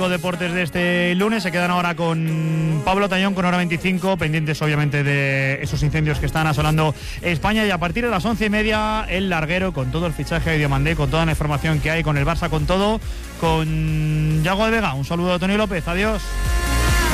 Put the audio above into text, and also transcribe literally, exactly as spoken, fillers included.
Atlético Deportes de este lunes. Se quedan ahora con Pablo Tañón con hora veinticinco, pendientes obviamente de esos incendios que están asolando España, y a partir de las once y media el larguero con todo el fichaje de Diomandé, con toda la información que hay, con el Barça, con todo, con Yago de Vega. Un saludo a Tony López, adiós.